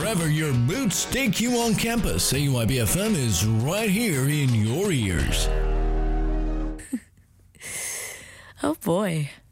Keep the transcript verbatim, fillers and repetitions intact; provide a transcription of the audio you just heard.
Wherever your boots take you on campus, A Y B F M is right here in your ears. Oh boy.